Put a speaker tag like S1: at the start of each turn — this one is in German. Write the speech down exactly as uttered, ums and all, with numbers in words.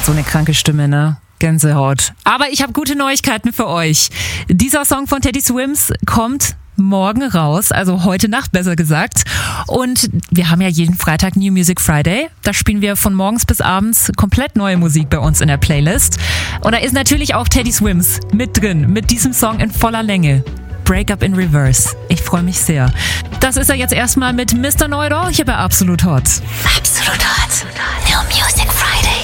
S1: hat so eine kranke Stimme, ne? Gänsehaut. Aber ich habe gute Neuigkeiten für euch. Dieser Song von Teddy Swims kommt morgen raus, also heute Nacht besser gesagt. Und wir haben ja jeden Freitag New Music Friday. Da spielen wir von morgens bis abends komplett neue Musik bei uns in der Playlist. Und da ist natürlich auch Teddy Swims mit drin, mit diesem Song in voller Länge. Break Up in Reverse. Ich freue mich sehr. Das ist er jetzt erstmal mit Mister Neudorf hier bei Absolut Hot.
S2: Absolut Hot. New Music Friday.